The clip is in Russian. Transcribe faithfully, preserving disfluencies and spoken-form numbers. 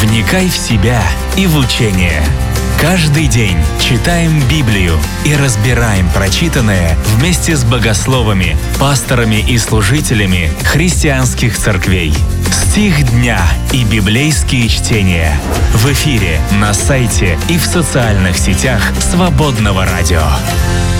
Вникай в себя и в учение. Каждый день читаем Библию и разбираем прочитанное вместе с богословами, пасторами и служителями христианских церквей. Стих дня и библейские чтения в эфире, на сайте и в социальных сетях Свободного радио.